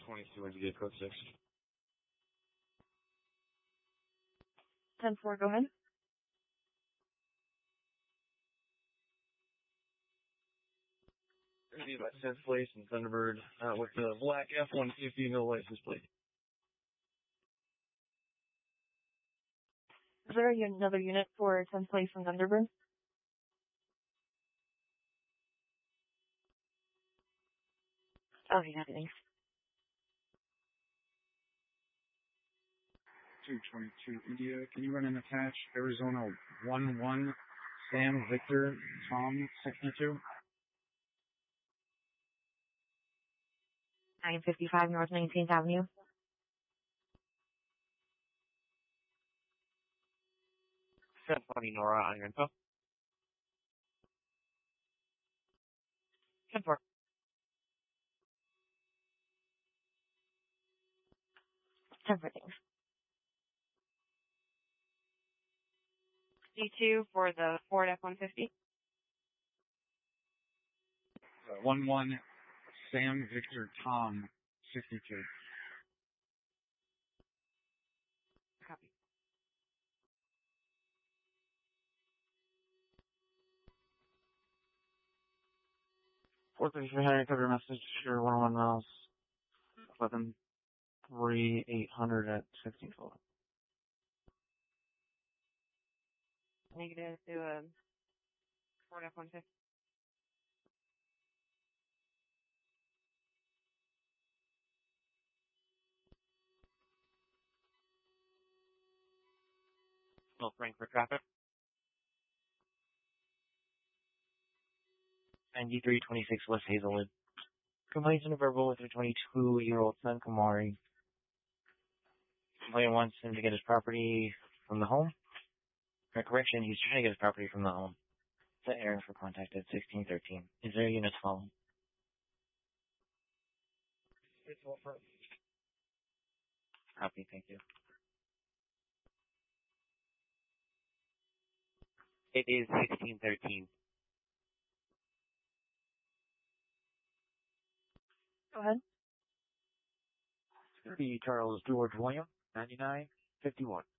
22 India, code 6. 10-4, go ahead. Gonna be about 10th place in Thunderbird, with the black F-150, no license plate. Is there another unit for 10th place in Thunderbird? Okay, thanks. 222 India, can you run an attach Arizona 11 Sam Victor Tom 62? 955 North 19th Avenue. Send funny Nora on your info. 10-4. 10-4, thanks. D2 for the Ford F-150. 11 Sam Victor Tom 62. Copy. Four 3300, cover your message, sure, 101 miles, 11-3-800 at 64. Negative to Ford F-150. No Frankfurt traffic. 9326 West Hazelwood. Complaints in a verbal with a 22-year-old son, Kamari. Complainant wants him to get his property from the home. Correction, he's trying to get his property from the home. The error for contact at 1613. Is there units following? It's all for Copy, thank you. It is 1613. Go ahead. 30 Charles George William, 9951.